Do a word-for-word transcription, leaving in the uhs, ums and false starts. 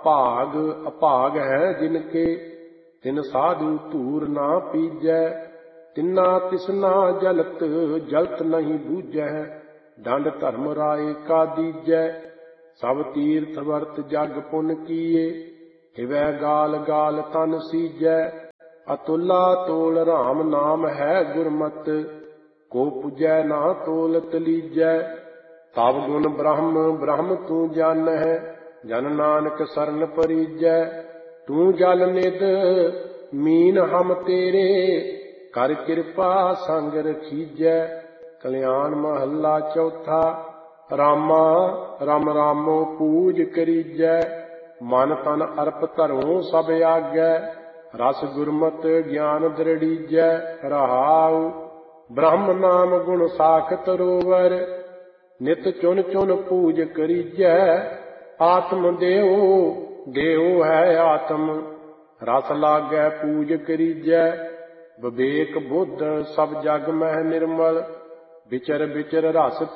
ਅਭਾਗ ਅਭਾਗ ਹੈ ਜਿਨ ਕੇ, ਤਿਨ ਸਾਧੂ ਧੂਰ ਨਾ ਪੀਜੈ। ਤਿਨਾ ਤਿਸਨਾ ਜਲਤ ਜਲਤ ਨਹੀਂ ਬੂਝੈ, ਡੰਡ ਧਰਮ ਰਾਏ ਕਾ ਦੀਜੈ। ਸਭ ਤੀਰਥ ਵਰਤ ਜਗ ਪੁਨ ਕੀਏ, ਹਿਵੈ ਗਾਲ ਗਾਲ ਤਨ ਸੀਜੈ। ਅਤੁਲਾ ਤੋਲ ਰਾਮ ਨਾਮ ਹੈ ਗੁਰਮਤਿ, ਕੋ ਪੁਜੈ ਨਾ ਤੋਲਤ ਲੀਜੈ। ਤਬ ਗੁਣ ਬ੍ਰਹਮ ਬ੍ਰਹਮ ਤੂੰ ਜਾਣਹਿ, ਜਨ ਨਾਨਕ ਸਰਨ ਪਰੀਜੈ। ਤੂੰ ਜਲ ਨਿਧ ਮੀਨ ਹਮ ਤੇਰੇ, ਕਰ ਕਿਰਪਾ ਸੰਗ ਰਖੀਜੈ। ਕਲਿਆਣ ਮਹੱਲਾ ਚੌਥਾ। ਰਾਮਾ ਰਾਮ ਰਾਮੋ ਪੂਜ ਕਰੀਜੈ, ਮਨ ਤਨ ਅਰਪ ਧਰੋਂ ਸਭ ਆਗੈ। ਰਸ ਗੁਰਮਤਿ ਗਿਆਨ ਦ੍ਰਿੜੀਜੈ। ਰਹਾਉ ਬ੍ਰਹਮ ਨਾਮ ਗੁਣ ਸਾਖ ਤਰੋਵਰ, ਨਿਤ ਚੁਨ ਚੁਨ ਪੂਜ ਕਰੀਜੈ। ਆਤਮ ਦੇਉ ਦੇਉ ਹੈ ਆਤਮ, ਰਸ ਲਾਗੈ ਪੂਜ ਕਰੀਜੈ। ਵਿਵੇਕ ਬੁੱਧ ਸਭ ਜਗ ਮਹਿ ਨਿਰਮਲ, ਵਿਚਰ ਵਿਚਰ ਰਸ